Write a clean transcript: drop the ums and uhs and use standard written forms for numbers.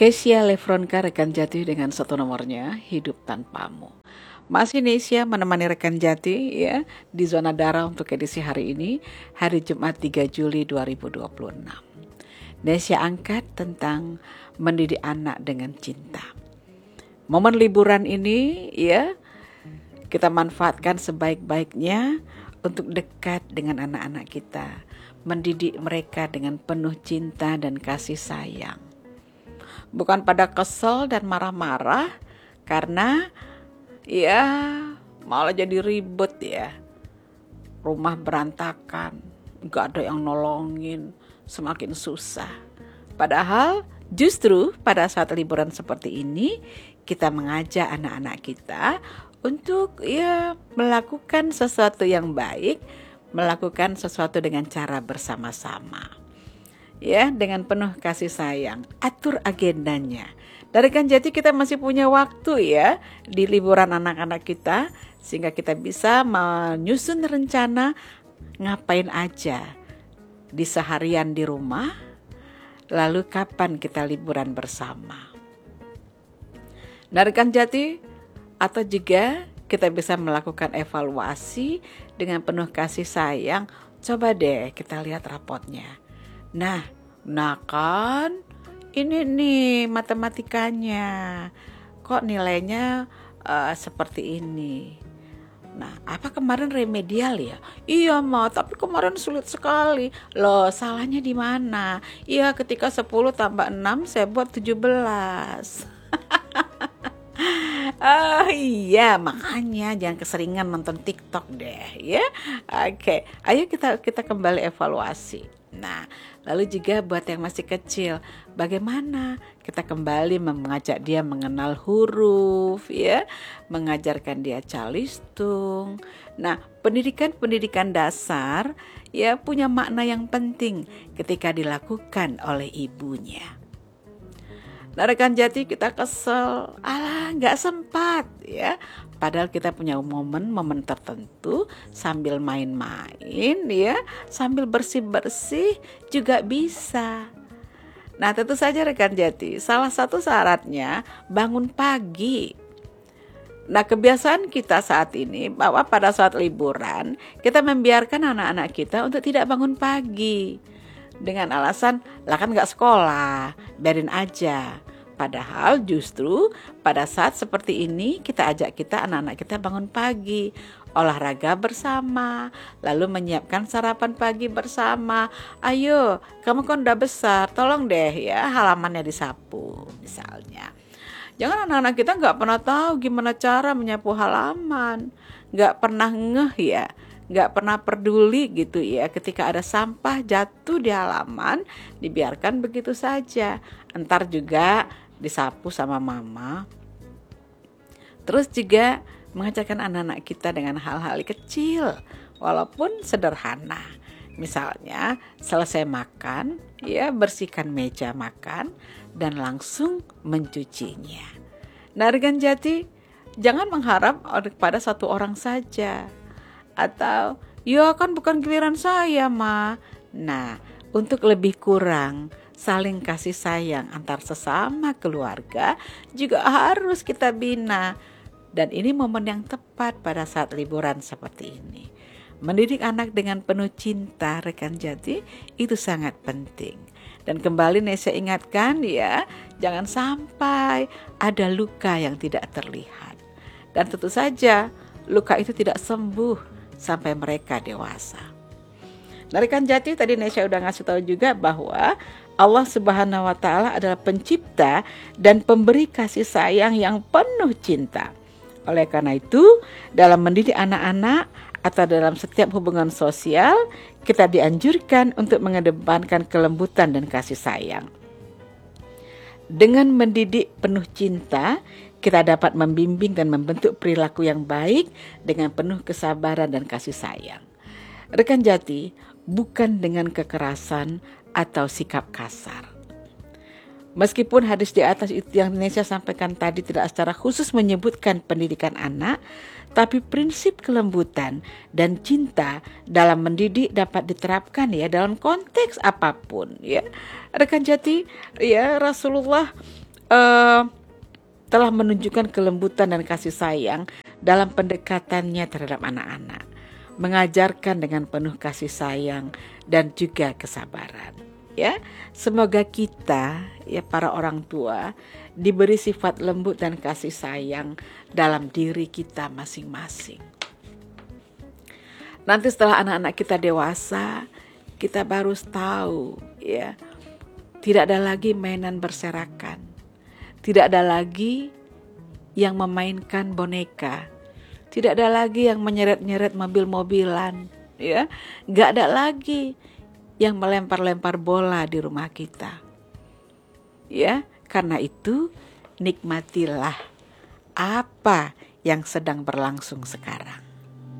Kesia Lefronka, rekan Jati dengan satu nomornya, Hidup Tanpamu. Masih Nesia menemani rekan Jati ya di zona darah untuk edisi hari ini, hari Jumat 3 Juli 2026. Nesia angkat tentang mendidik anak dengan cinta. Momen liburan ini ya kita manfaatkan sebaik-baiknya untuk dekat dengan anak-anak kita, mendidik mereka dengan penuh cinta dan kasih sayang. Bukan pada kesel dan marah-marah karena ya malah jadi ribet ya. Rumah berantakan, gak ada yang nolongin, semakin susah. Padahal justru pada saat liburan seperti ini kita mengajak anak-anak kita untuk ya melakukan sesuatu yang baik, melakukan sesuatu dengan cara bersama-sama. Ya, dengan penuh kasih sayang, atur agendanya. Dari rekan Jati kita masih punya waktu ya di liburan anak-anak kita, sehingga kita bisa menyusun rencana ngapain aja di seharian di rumah, lalu kapan kita liburan bersama. Dari rekan Jati, atau juga kita bisa melakukan evaluasi dengan penuh kasih sayang. Coba deh kita lihat rapotnya. Nah kan ini nih matematikanya, kok nilainya seperti ini. Nah, apa kemarin remedial ya? Iya Ma, tapi kemarin sulit sekali. Loh, salahnya di mana? Iya, ketika 10 tambah 6 saya buat 17. Iya, makanya jangan keseringan nonton TikTok deh ya. Oke, ayo kita kembali evaluasi. Nah, lalu juga buat yang masih kecil, bagaimana kita kembali mengajak dia mengenal huruf ya, mengajarkan dia calistung. Nah, pendidikan dasar ya punya makna yang penting ketika dilakukan oleh ibunya. Nah, rekan Jati kita kesel, nggak sempat ya. Padahal kita punya momen tertentu sambil main-main ya, sambil bersih-bersih juga bisa. Nah, tentu saja rekan Jati, salah satu syaratnya bangun pagi. Nah, kebiasaan kita saat ini bahwa pada saat liburan kita membiarkan anak-anak kita untuk tidak bangun pagi. Dengan alasan, lah kan gak sekolah, biarin aja. Padahal justru pada saat seperti ini kita ajak anak-anak kita bangun pagi, olahraga bersama, lalu menyiapkan sarapan pagi bersama. Ayo, kamu kan udah besar, tolong deh ya halamannya disapu misalnya. Jangan anak-anak kita gak pernah tahu gimana cara menyapu halaman, gak pernah ngeh ya, gak pernah peduli gitu ya, ketika ada sampah jatuh di halaman dibiarkan begitu saja. Entar juga disapu sama mama. Terus juga mengajarkan anak-anak kita dengan hal-hal kecil walaupun sederhana. Misalnya selesai makan ya bersihkan meja makan dan langsung mencucinya. Nah, rekan Jati, jangan mengharap pada satu orang saja. Atau, ya kan bukan giliran saya Ma. Nah, untuk lebih kurang saling kasih sayang antar sesama keluarga juga harus kita bina. Dan ini momen yang tepat pada saat liburan seperti ini. Mendidik anak dengan penuh cinta rekan Jati itu sangat penting. Dan kembali Nesia ingatkan ya, jangan sampai ada luka yang tidak terlihat. Dan tentu saja luka itu tidak sembuh sampai mereka dewasa. Dari rekan Jati tadi Nesia udah ngasih tahu juga bahwa Allah Subhanahu wa Ta'ala adalah pencipta dan pemberi kasih sayang yang penuh cinta. Oleh karena itu, dalam mendidik anak-anak atau dalam setiap hubungan sosial, kita dianjurkan untuk mengedepankan kelembutan dan kasih sayang. Dengan mendidik penuh cinta, kita dapat membimbing dan membentuk perilaku yang baik dengan penuh kesabaran dan kasih sayang. Rekan Jati, bukan dengan kekerasan atau sikap kasar. Meskipun hadis di atas itu yang Nesia sampaikan tadi tidak secara khusus menyebutkan pendidikan anak, tapi prinsip kelembutan dan cinta dalam mendidik dapat diterapkan ya dalam konteks apapun ya. Rekan Jati, ya Rasulullah eh, telah menunjukkan kelembutan dan kasih sayang dalam pendekatannya terhadap anak-anak, mengajarkan dengan penuh kasih sayang dan juga kesabaran. Ya, semoga kita, ya para orang tua, diberi sifat lembut dan kasih sayang dalam diri kita masing-masing. Nanti setelah anak-anak kita dewasa, kita baru tahu, ya, tidak ada lagi mainan berserakan, tidak ada lagi yang memainkan boneka, tidak ada lagi yang menyeret-nyeret mobil-mobilan, ya, nggak ada lagi yang melempar-lempar bola di rumah kita. Ya, karena itu nikmatilah apa yang sedang berlangsung sekarang.